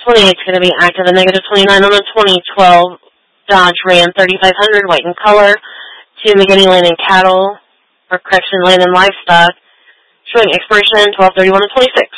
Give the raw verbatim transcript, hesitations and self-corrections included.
twenty-eight is going to be active, a negative twenty-nine on the twenty twelve Dodge Ram thirty-five hundred, white in color, to McGinney Land and Cattle, or correction, Land and Livestock, showing expiration twelve thirty-one of twenty-six.